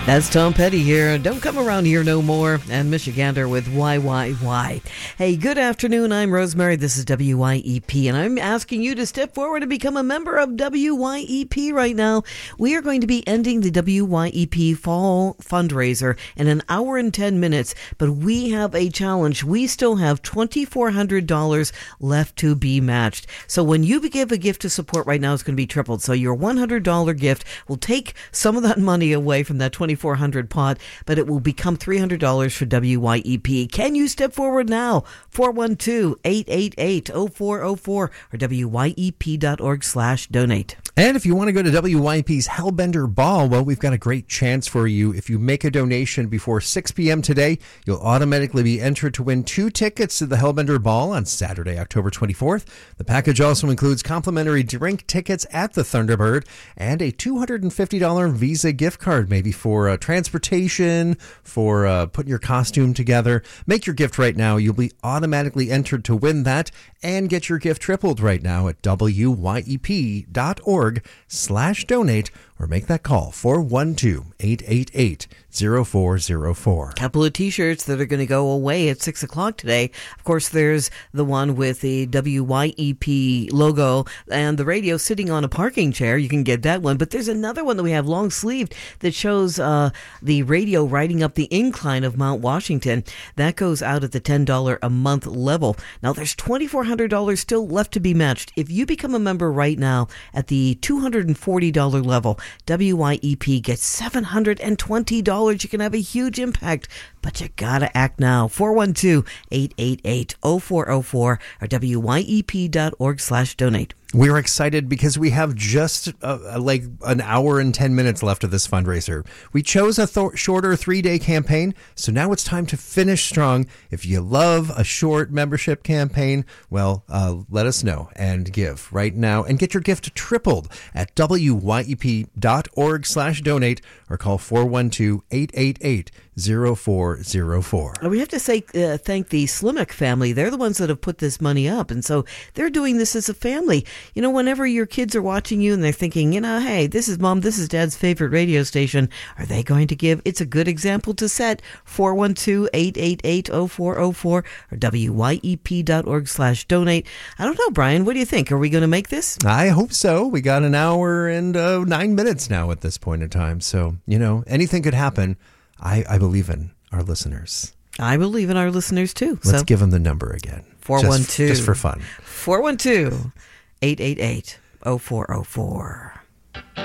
That's Tom Petty here. Don't come around here no more. And Michigander with Why. Hey, good afternoon. I'm Rosemary. This is WYEP. And I'm asking you to step forward and become a member of WYEP right now. We are going to be ending the WYEP Fall Fundraiser in an hour and 10 minutes. But we have a challenge. We still have $2,400 left to be matched. So when you give a gift to support right now, it's going to be tripled. So your $100 gift will take some of that money away from that $2,400 pot, but it will become $300 for WYEP. Can you step forward now? 412-888-0404 or WYEP.org/donate. And if you want to go to WYEP's Hellbender Ball, well, we've got a great chance for you. If you make a donation before 6 p.m. today, you'll automatically be entered to win 2 tickets to the Hellbender Ball on Saturday, October 24th. The package also includes complimentary drink tickets at the Thunderbird and a $250 Visa gift card, maybe for transportation, for putting your costume together. Make your gift right now. You'll be automatically entered to win that and get your gift tripled right now at WYEP.org/donate or make that call 412-888-0404. Couple of t-shirts that are going to go away at 6 o'clock today. Of course, there's the one with the WYEP logo and the radio sitting on a parking chair. You can get that one. But there's another one that we have long sleeved that shows the radio riding up the incline of Mount Washington. That goes out at the $10 a month level. Now, there's $2,400 still left to be matched. If you become a member right now at the $240 level, WYEP gets $720. You can have a huge impact, but you gotta act now. 412-888-0404 or WYEP.org/donate. We're excited because we have just like an hour and 10 minutes left of this fundraiser. We chose a shorter 3-day campaign, so now it's time to finish strong. If you love a short membership campaign, well, let us know and give right now and get your gift tripled at WYEP.org/donate or call 412-888-0404. We have to say thank the Slimek family. They're the ones that have put this money up, and so they're doing this as a family. You know, whenever your kids are watching you and they're thinking, you know, hey, this is Mom, this is Dad's favorite radio station, are they going to give? It's a good example to set. 412-888-0404 or WYEP.org/donate. I don't know, Brian, what do you think? Are we going to make this? I hope so. We got an hour and 9 minutes now at this point in time. So, you know, anything could happen. I believe in our listeners. I believe in our listeners, too. Let's give them the number again. 412. Just for fun. 412-888-0404.